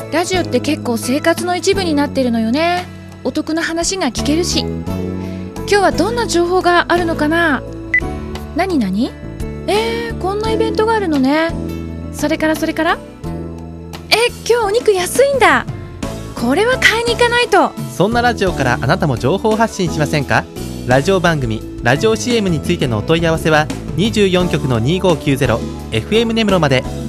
ラジオって結構生活の一部になってるのよね。お得な話が聞けるし。今日はどんな情報があるのかな。何こんなイベントがあるのね。それから今日お肉安いんだ。これは買いに行かないと。 そんなラジオからあなたも情報発信しませんか？ラジオ番組、ラジオ CM についてのお問い合わせは24局の2590 FM 根室まで。